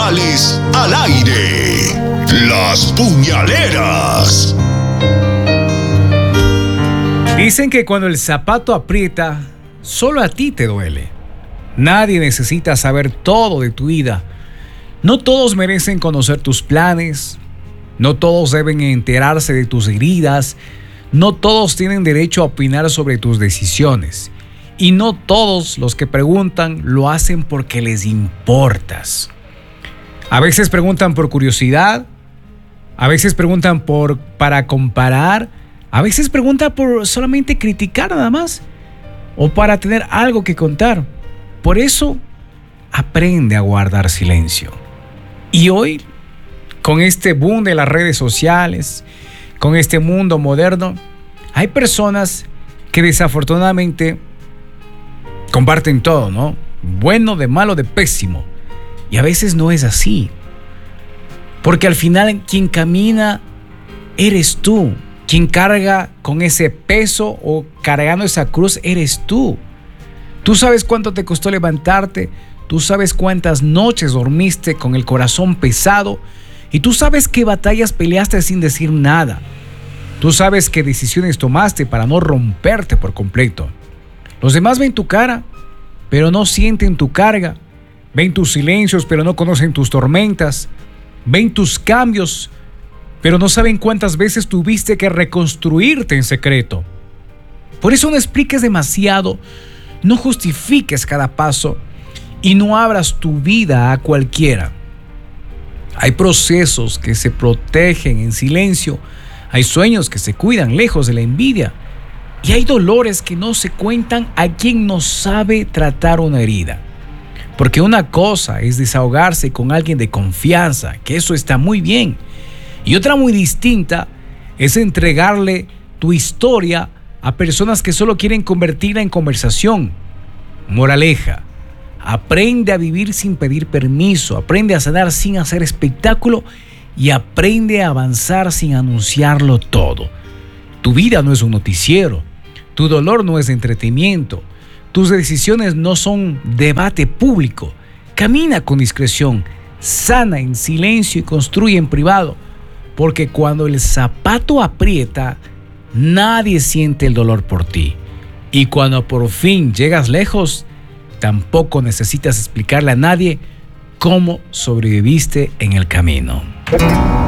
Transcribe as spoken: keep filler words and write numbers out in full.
Morales al aire. Las puñaleras. Dicen que cuando el zapato aprieta, solo a ti te duele. Nadie necesita saber todo de tu vida. No todos merecen conocer tus planes. No todos deben enterarse de tus heridas. No todos tienen derecho a opinar sobre tus decisiones. Y no todos los que preguntan lo hacen porque les importas. A veces preguntan por curiosidad. A veces preguntan por, para comparar. A veces preguntan por solamente criticar nada más. O para tener algo que contar. Por eso, aprende a guardar silencio. Y hoy, con este boom de las redes sociales, con este mundo moderno, hay personas que desafortunadamente comparten todo, ¿no? Bueno, de malo, de pésimo. Y a veces no es así. Porque al final quien camina eres tú. Quien carga con ese peso o cargando esa cruz eres tú. Tú sabes cuánto te costó levantarte. Tú sabes cuántas noches dormiste con el corazón pesado. Y tú sabes qué batallas peleaste sin decir nada. Tú sabes qué decisiones tomaste para no romperte por completo. Los demás ven tu cara, pero no sienten tu carga. Ven tus silencios, pero no conocen tus tormentas. Ven tus cambios, pero no saben cuántas veces tuviste que reconstruirte en secreto. Por eso no expliques demasiado, no justifiques cada paso y no abras tu vida a cualquiera. Hay procesos que se protegen en silencio. Hay sueños que se cuidan lejos de la envidia. Y hay dolores que no se cuentan a quien no sabe tratar una herida. Porque una cosa es desahogarse con alguien de confianza, que eso está muy bien. Y otra muy distinta es entregarle tu historia a personas que solo quieren convertirla en conversación. Moraleja, aprende a vivir sin pedir permiso, aprende a sanar sin hacer espectáculo y aprende a avanzar sin anunciarlo todo. Tu vida no es un noticiero. Tu dolor no es entretenimiento. Tus decisiones no son debate público. Camina con discreción, sana en silencio y construye en privado. Porque cuando el zapato aprieta, nadie siente el dolor por ti. Y cuando por fin llegas lejos, tampoco necesitas explicarle a nadie cómo sobreviviste en el camino.